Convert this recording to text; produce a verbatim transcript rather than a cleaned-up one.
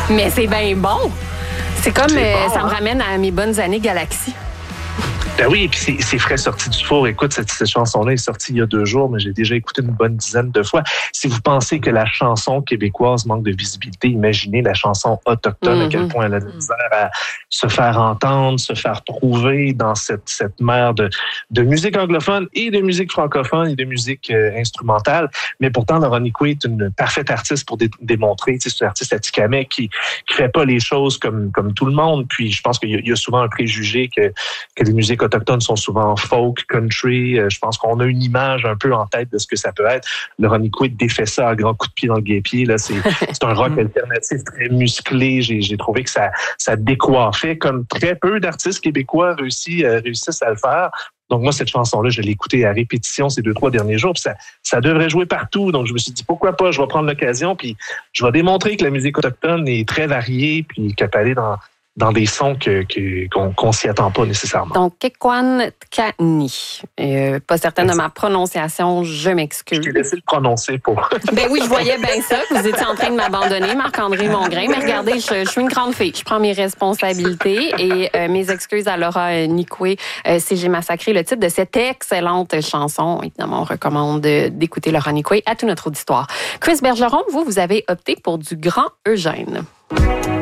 Mais c'est bien bon. C'est comme, C'est euh, bon, ça me hein? ramène à mes bonnes années Galaxy. Ben oui, et puis c'est, c'est frais sorti du four. Écoute, cette, cette chanson-là est sortie il y a deux jours, mais j'ai déjà écouté une bonne dizaine de fois. Si vous pensez que la chanson québécoise manque de visibilité, imaginez la chanson autochtone, Mm-hmm. à quel point elle a de misère à se faire entendre, se faire trouver dans cette, cette mer de, de musique anglophone et de musique francophone et de musique euh, instrumentale. Mais pourtant, Laurent Nicoué est une parfaite artiste pour dé- démontrer. C'est une artiste atikamekw qui qui fait pas les choses comme, comme tout le monde. Puis je pense qu'il y a, il y a souvent un préjugé que, que les musiques autochtones sont souvent folk, country. Je pense qu'on a une image un peu en tête de ce que ça peut être. Laurent Nicoué défait ça à grands coups de pied dans le guêpier. Là, c'est, c'est un rock alternatif très musclé. J'ai, j'ai trouvé que ça, ça décoiffait comme très peu d'artistes québécois réussissent, euh, réussissent à le faire. Donc moi, cette chanson-là, je l'ai écoutée à répétition ces deux, trois derniers jours. Puis ça, ça devrait jouer partout. Donc je me suis dit, pourquoi pas, je vais prendre l'occasion. Puis je vais démontrer que la musique autochtone est très variée puis qu'elle peut aller dans dans des sons que, que, qu'on qu'on s'y attend pas nécessairement. Donc, Kekwan Tkani. Euh, pas certaine de ma prononciation, je m'excuse. Je t'ai laissé le prononcer pour... Ben oui, je voyais bien ça, que vous étiez en train de m'abandonner, Marc-André Mongrain. Mais regardez, je, je suis une grande fille. Je prends mes responsabilités et euh, mes excuses à Laura Nicoué euh, si j'ai massacré le titre de cette excellente chanson. Évidemment, on recommande d'écouter Laura Nicoué à tout notre auditoire. Chris Bergeron, vous, vous avez opté pour du Grand Eugène.